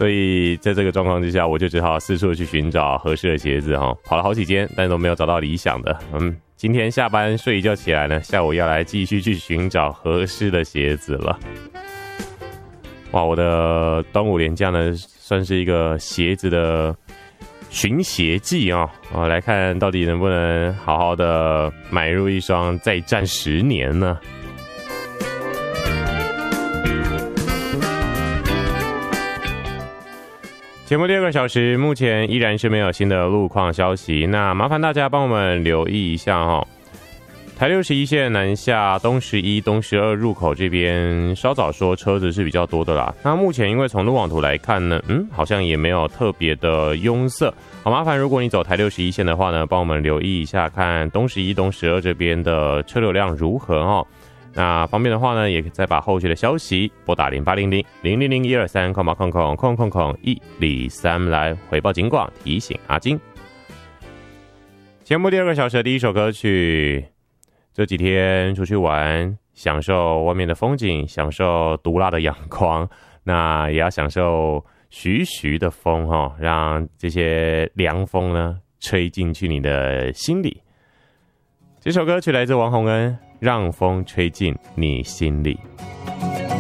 所以在这个状况之下，我就只好四处去寻找合适的鞋子哈，跑了好几间，但都没有找到理想的。今天下班睡一觉起来呢，下午要来继续去寻找合适的鞋子了。哇，我的端午连假呢，算是一个鞋子的寻鞋季啊！来看到底能不能好好的买入一双再战10年呢？节目第2个小时，目前依然是没有新的路况消息，那麻烦大家帮我们留意一下哈。台61线南下东11、东12入口这边，稍早说车子是比较多的啦。那目前因为从路网图来看呢，好像也没有特别的拥塞。好麻烦，如果你走台61线的话呢，帮我们留意一下，看东11、东12这边的车流量如何哈。那方便的话呢，也再把后续的消息拨打0800-123-000-123-123来回报警广，提醒阿金。节目第2个小时的第一首歌曲，这几天出去玩，享受外面的风景，享受毒辣的阳光，那也要享受徐徐的风让这些凉风呢吹进去你的心里。这首歌曲来自王洪恩，让风吹进你心里。